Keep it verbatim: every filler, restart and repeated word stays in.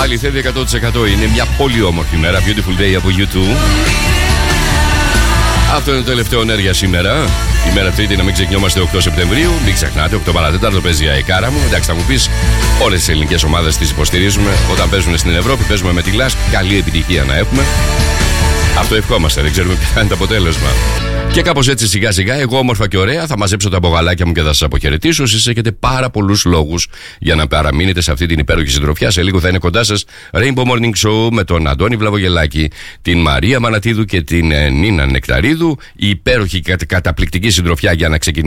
Αληθεύει εκατό τοις εκατό. Είναι μια πολύ όμορφη μέρα. Beautiful day από YouTube. Αυτό είναι το τελευταίο νερ για σήμερα. Η μέρα Τρίτη, να μην ξεχνιόμαστε, οκτώ Σεπτεμβρίου. Μην ξεχνάτε, οκτώ παρά τέταρτο παίζει η Αεκάρα μου. Εντάξει, θα μου πει, όλες τις ελληνικές ομάδες τις υποστηρίζουμε. Όταν παίζουν στην Ευρώπη, παίζουμε με τη Λάσκ. Καλή επιτυχία να έχουμε. Αυτό ευχόμαστε, δεν ξέρουμε ποιο θα είναι το αποτέλεσμα. Και κάπως έτσι σιγά σιγά, εγώ όμορφα και ωραία, θα μαζέψω τα μπογαλάκια μου και θα σας αποχαιρετήσω. Εσείς έχετε πάρα πολλούς λόγους για να παραμείνετε σε αυτή την υπέροχη συντροφιά. Σε λίγο θα είναι κοντά σας Rainbow Morning Show με τον Αντώνη Βλαβογελάκη, την Μαρία Μανατίδου και την Νίνα Νεκταρίδου. Η υπέροχη καταπληκτική συντροφιά για να ξεκινήσει.